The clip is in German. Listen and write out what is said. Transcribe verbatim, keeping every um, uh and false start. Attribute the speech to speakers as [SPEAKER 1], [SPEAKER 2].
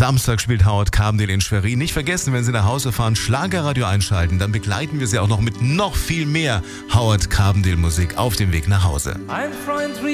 [SPEAKER 1] Samstag spielt Howard Carpendale in Schwerin. Nicht vergessen, wenn Sie nach Hause fahren, Schlagerradio einschalten. Dann begleiten wir Sie auch noch mit noch viel mehr Howard Carpendale Musik auf dem Weg nach Hause.
[SPEAKER 2] Ein Freund